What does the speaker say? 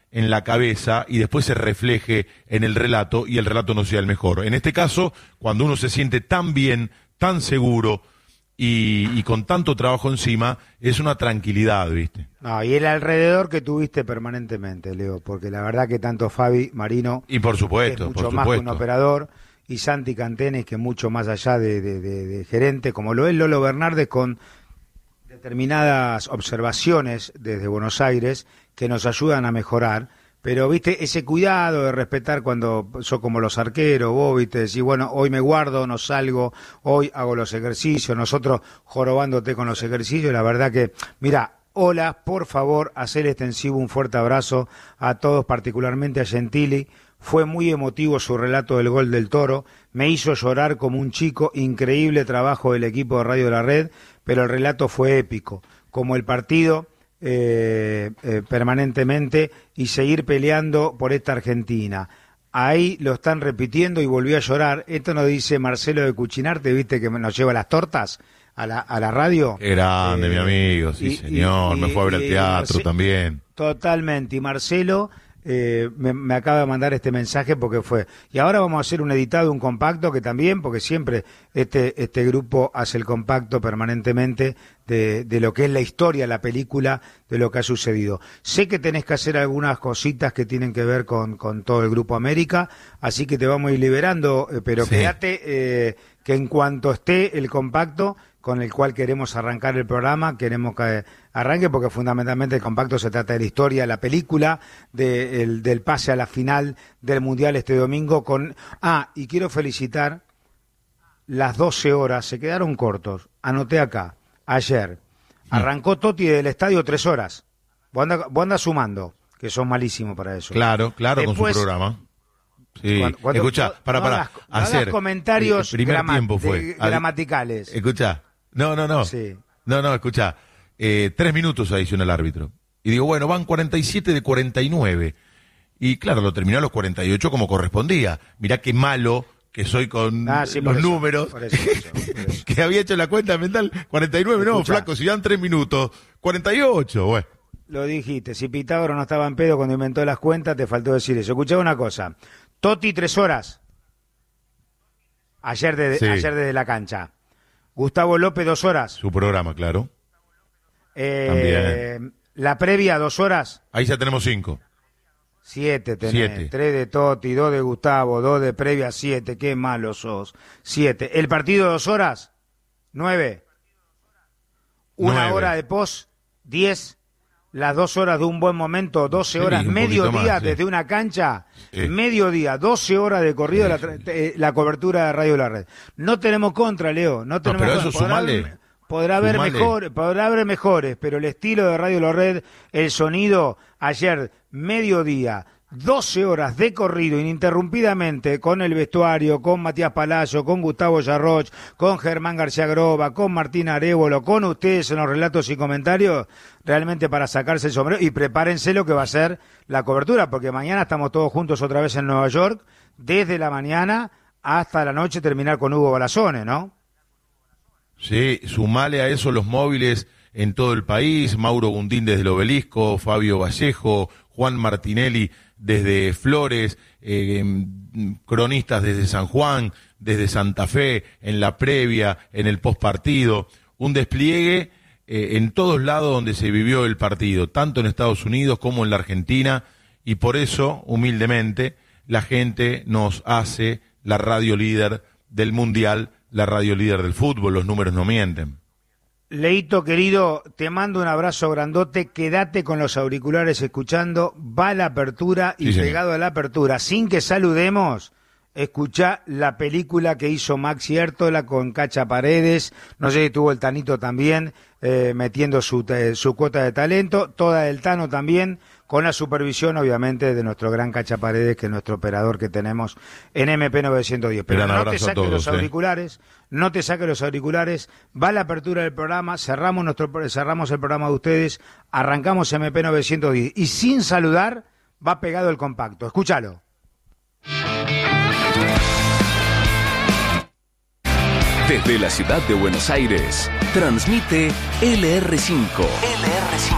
en la cabeza y después se refleje en el relato y el relato no sea el mejor. En este caso, cuando uno se siente tan bien, tan seguro y con tanto trabajo encima, es una tranquilidad, ¿viste? No, y el alrededor que tuviste permanentemente, Leo, porque la verdad que tanto Fabi Marino, y por supuesto, es mucho más que un operador, y Santi Cantenes, que mucho más allá de gerente, como lo es Lolo Bernardes, con determinadas observaciones desde Buenos Aires que nos ayudan a mejorar. Pero, viste, ese cuidado de respetar cuando sos como los arqueros, vos, viste, decís, bueno, hoy me guardo, no salgo, hoy hago los ejercicios, nosotros jorobándote con los ejercicios, la verdad que, mira, hola, por favor, hacer extensivo un fuerte abrazo a todos, particularmente a Gentili. Fue muy emotivo su relato del gol del Toro, me hizo llorar como un chico, increíble trabajo del equipo de Radio de la Red, pero el relato fue épico, como el partido permanentemente y seguir peleando por esta Argentina. Ahí lo están repitiendo y volvió a llorar. Esto nos dice Marcelo de Cuchinarte, viste que nos lleva las tortas a la radio. Qué grande, mi amigo, sí señor, me fue a ver al teatro también. Totalmente, y Marcelo me acaba de mandar este mensaje porque fue. Y ahora vamos a hacer un editado, un compacto que también, porque siempre este grupo hace el compacto permanentemente de lo que es la historia, la película, de lo que ha sucedido. Sé que tenés que hacer algunas cositas que tienen que ver con todo el Grupo América, así que te vamos a ir liberando, pero sí. Quédate que en cuanto esté el compacto con el cual queremos arrancar el programa, queremos que arranque porque fundamentalmente el compacto se trata de la historia, la película del pase a la final del Mundial este domingo y quiero felicitar las 12 horas, se quedaron cortos, anoté acá, ayer, arrancó Totti del estadio 3 horas, vos andás sumando, que son malísimos para eso. Claro, después, con su programa. Sí, escuchá, para hacer comentarios primer tiempo fue gramaticales. Escuchá, no. Sí. No, escuchá. 3 minutos adiciona el árbitro. Y digo, bueno, van 47 de 49. Y claro, lo terminó a los 48 como correspondía. Mirá qué malo que soy con los números. Por eso. Que había hecho la cuenta mental. 49, escuchá. No, flaco, si dan 3 minutos. 48, bueno. Lo dijiste, si Pitágoras no estaba en pedo cuando inventó las cuentas, te faltó decir eso. Escuchá una cosa. Totti 3 horas. Ayer desde la cancha. Gustavo López 2 horas. Su programa, claro. También. La previa 2 horas. Ahí ya tenemos 5. 7 tenés. 3 de Totti, 2 de Gustavo, 2 de previa, 7. Qué malo sos. 7. El partido 2 horas. 9. 1 hora de post. 10. Las 2 horas de un buen momento, 12 horas, mediodía desde una cancha, mediodía, 12 horas de corrido la cobertura de Radio La Red. No tenemos contra, Leo, no tenemos pero eso podrá haber mejores, pero el estilo de Radio La Red, el sonido, ayer, mediodía, 12 horas de corrido ininterrumpidamente con el vestuario, con Matías Palacio, con Gustavo Yarroch, con Germán García Groba, con Martín Arévolo, con ustedes en los relatos y comentarios, realmente para sacarse el sombrero y prepárense lo que va a ser la cobertura, porque mañana estamos todos juntos otra vez en Nueva York, desde la mañana hasta la noche terminar con Hugo Balazone, ¿no? Sí, sumale a eso los móviles en todo el país, Mauro Gundín desde el Obelisco, Fabio Vallejo, Juan Martinelli desde Flores, cronistas desde San Juan, desde Santa Fe, en la previa, en el postpartido, un despliegue en todos lados donde se vivió el partido, tanto en Estados Unidos como en la Argentina, y por eso, humildemente, la gente nos hace la radio líder del Mundial, la radio líder del fútbol, los números no mienten. Leito, querido, te mando un abrazo grandote, quédate con los auriculares escuchando, va la apertura y sí, pegado a la apertura, sin que saludemos, escuchá la película que hizo Maxi Hértola con Cacha Paredes, no sé si tuvo el Tanito también, metiendo su cuota de talento, toda del Tano también, con la supervisión obviamente de nuestro gran Cacha Paredes, que es nuestro operador que tenemos en MP910. Pero no te saques los auriculares, no te saques los auriculares, va la apertura del programa, cerramos el programa de ustedes, arrancamos MP910 y sin saludar va pegado el compacto. Escúchalo. Desde la ciudad de Buenos Aires, transmite LR5.